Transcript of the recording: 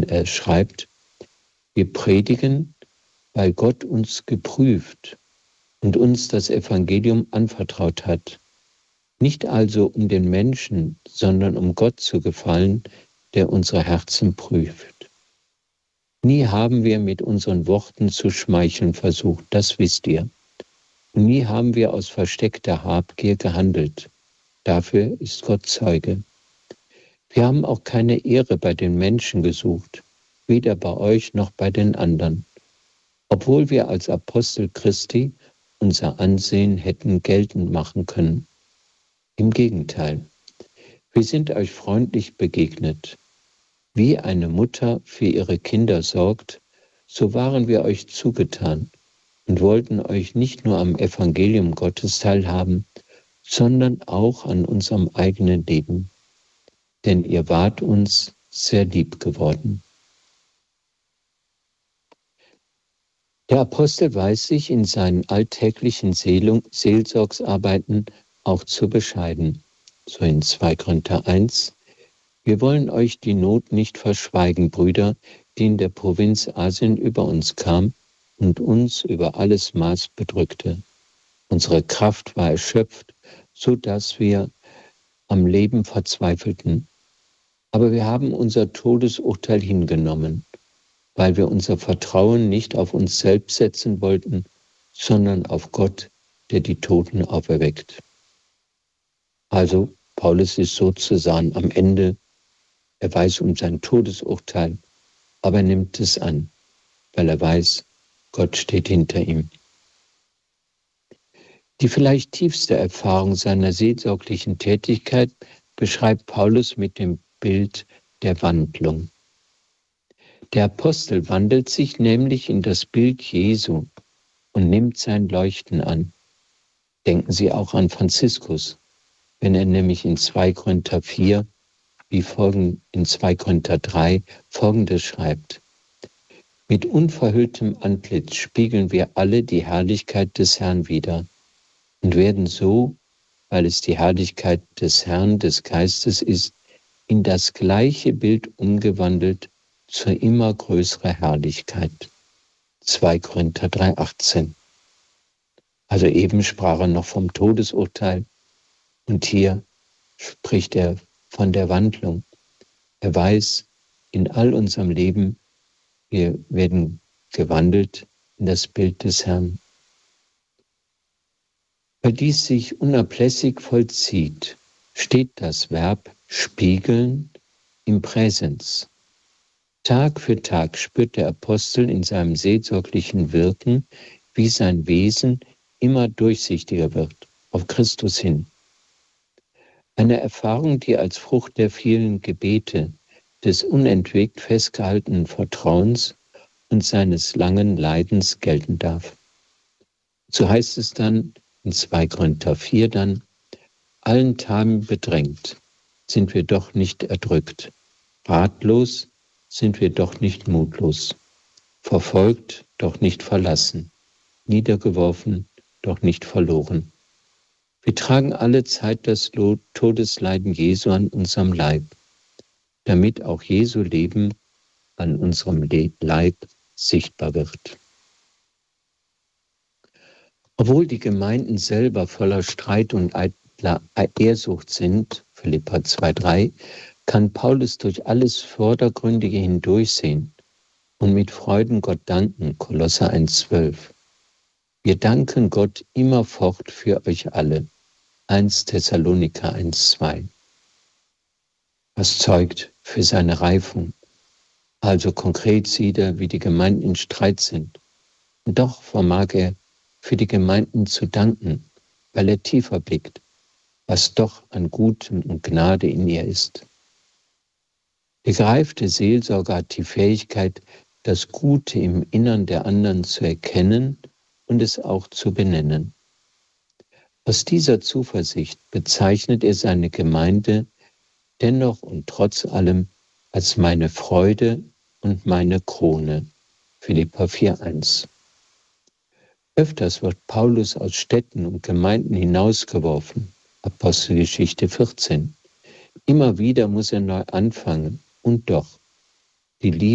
er schreibt: Wir predigen, weil Gott uns geprüft und uns das Evangelium anvertraut hat. Nicht also um den Menschen, sondern um Gott zu gefallen, der unsere Herzen prüft. Nie haben wir mit unseren Worten zu schmeicheln versucht, das wisst ihr. Und nie haben wir aus versteckter Habgier gehandelt. Dafür ist Gott Zeuge. Wir haben auch keine Ehre bei den Menschen gesucht, weder bei euch noch bei den anderen, obwohl wir als Apostel Christi unser Ansehen hätten geltend machen können. Im Gegenteil, wir sind euch freundlich begegnet. Wie eine Mutter für ihre Kinder sorgt, so waren wir euch zugetan und wollten euch nicht nur am Evangelium Gottes teilhaben, sondern auch an unserem eigenen Leben. Denn ihr wart uns sehr lieb geworden. Der Apostel weiß sich in seinen alltäglichen Seelsorgsarbeiten auch zu bescheiden. So in 2 Korinther 1. Wir wollen euch die Not nicht verschweigen, Brüder, die in der Provinz Asien über uns kam und uns über alles Maß bedrückte. Unsere Kraft war erschöpft, so dass wir am Leben verzweifelten. Aber wir haben unser Todesurteil hingenommen, weil wir unser Vertrauen nicht auf uns selbst setzen wollten, sondern auf Gott, der die Toten auferweckt. Also, Paulus ist sozusagen am Ende, er weiß um sein Todesurteil, aber er nimmt es an, weil er weiß, Gott steht hinter ihm. Die vielleicht tiefste Erfahrung seiner seelsorglichen Tätigkeit beschreibt Paulus mit dem Bild der Wandlung. Der Apostel wandelt sich nämlich in das Bild Jesu und nimmt sein Leuchten an. Denken Sie auch an Franziskus, wenn er nämlich in 2 Korinther 4, wie in 2 Korinther 3 Folgendes schreibt: Mit unverhülltem Antlitz spiegeln wir alle die Herrlichkeit des Herrn wider und werden so, weil es die Herrlichkeit des Herrn, des Geistes ist, in das gleiche Bild umgewandelt zur immer größeren Herrlichkeit. 2 Korinther 3,18. Also eben sprach er noch vom Todesurteil und hier spricht er von der Wandlung. Er weiß, in all unserem Leben, wir werden gewandelt in das Bild des Herrn. Weil dies sich unablässig vollzieht, steht das Verb spiegeln im Präsens. Tag für Tag spürt der Apostel in seinem seelsorglichen Wirken, wie sein Wesen immer durchsichtiger wird, auf Christus hin. Eine Erfahrung, die als Frucht der vielen Gebete, des unentwegt festgehaltenen Vertrauens und seines langen Leidens gelten darf. So heißt es dann in 2 Korinther 4 dann: Allen Tagen bedrängt, sind wir doch nicht erdrückt, ratlos, sind wir doch nicht mutlos, verfolgt, doch nicht verlassen, niedergeworfen, doch nicht verloren. Wir tragen alle Zeit das Todesleiden Jesu an unserem Leib, damit auch Jesu Leben an unserem Leib sichtbar wird. Obwohl die Gemeinden selber voller Streit und eitler Ehrsucht sind, Philipper 2,3, kann Paulus durch alles Vordergründige hindurchsehen und mit Freuden Gott danken, Kolosser 1,12. Wir danken Gott immerfort für euch alle, 1 Thessaloniker 1,2. Was zeugt für seine Reifung. Also konkret sieht er, wie die Gemeinden in Streit sind. Und doch vermag er, für die Gemeinden zu danken, weil er tiefer blickt, was doch an Gutem und Gnade in ihr ist. Der gereifte Seelsorger hat die Fähigkeit, das Gute im Innern der anderen zu erkennen und es auch zu benennen. Aus dieser Zuversicht bezeichnet er seine Gemeinde dennoch und trotz allem als meine Freude und meine Krone. Philipper 4,1. Öfters wird Paulus aus Städten und Gemeinden hinausgeworfen. Apostelgeschichte 14. Immer wieder muss er neu anfangen. Und doch, die Liebe